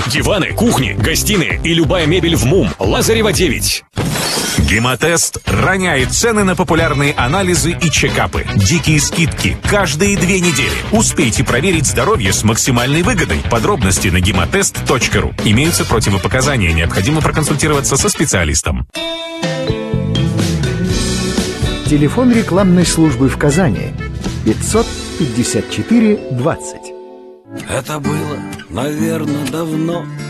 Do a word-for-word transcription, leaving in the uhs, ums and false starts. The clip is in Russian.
Диваны, кухни, гостиные и любая мебель в МУМ. Лазарева девять. Гемотест роняет цены на популярные анализы и чекапы. Дикие скидки каждые две недели. Успейте проверить здоровье с максимальной выгодой. Подробности на гемотест точка ру. Имеются противопоказания. Необходимо проконсультироваться со специалистом. Телефон рекламной службы в Казани пятьсот пятьдесят четыре двадцать. Это было, наверное, давно.